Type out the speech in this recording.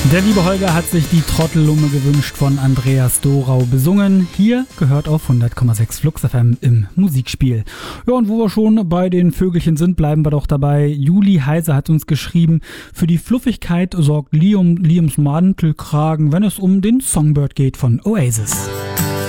Der liebe Holger hat sich die Trottellumme gewünscht von Andreas Dorau besungen. Hier gehört auf 100,6 Flux FM im Musikspiel. Ja, und wo wir schon bei den Vögelchen sind, bleiben wir doch dabei. Juli Heise hat uns geschrieben, für die Fluffigkeit sorgt Liams Mantelkragen, wenn es um den Songbird geht von Oasis.